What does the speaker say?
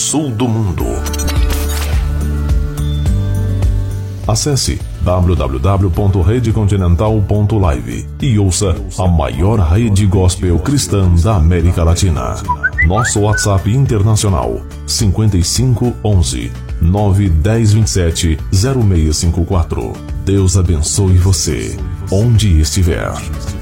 sul do mundo. Acesse www.redecontinental.live e ouça a maior rede gospel cristã da América Latina. Nosso WhatsApp internacional 55 11 910 27 0654. Deus abençoe você, onde estiver.